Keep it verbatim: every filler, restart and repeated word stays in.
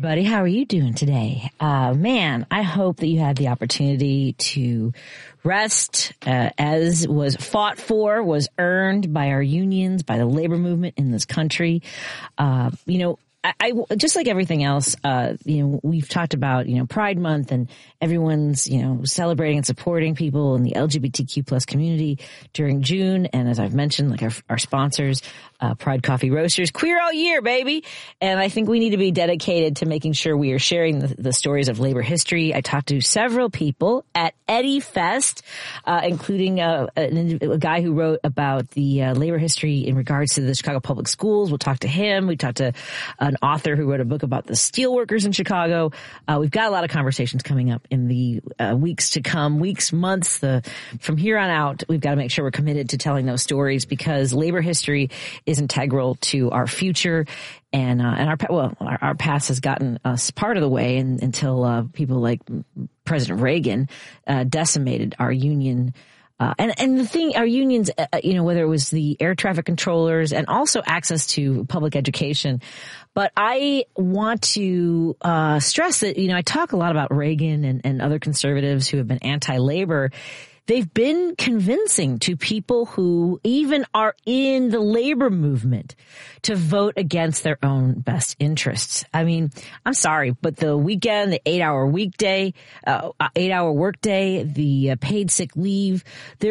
everybody. How are you doing today? Uh, man, I hope that you had the opportunity to rest, uh, as was fought for, was earned by our unions, by the labor movement in this country. Uh, you know, I, I, just like everything else, uh, you know, we've talked about, you know, Pride Month and everyone's, you know, celebrating and supporting people in the L G B T Q plus community during June. And as I've mentioned, like our, our sponsors, uh, Pride Coffee Roasters, queer all year, baby. And I think we need to be dedicated to making sure we are sharing the, the stories of labor history. I talked to several people at Eddie Fest, uh, including a, a, a guy who wrote about the uh, labor history in regards to the Chicago Public Schools. We'll talk to him. We talked to an author who wrote a book about the steelworkers in Chicago. Uh, we've got a lot of conversations coming up in the uh, weeks to come, weeks, months. The from here on out, we've got to make sure we're committed to telling those stories because labor history is integral to our future. And, uh, and our, well, our, our past has gotten us part of the way and, until, uh, people like President Reagan, uh, decimated our union. Uh, and, and the thing, our unions, uh, you know, whether it was the air traffic controllers and also access to public education. But I want to, uh, stress that, you know, I talk a lot about Reagan and, and other conservatives who have been anti-labor. They've been convincing to people who even are in the labor movement to vote against their own best interests. I mean, I'm sorry, but the weekend, the eight hour weekday, uh, eight hour workday, the uh, paid sick leave, there